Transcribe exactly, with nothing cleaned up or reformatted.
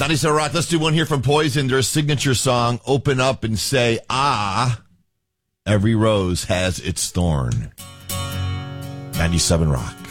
ninety-seven Rock. Let's do one here from Poison. Their signature song, Open Up and Say, Ah, every rose has its thorn. ninety-seven Rock.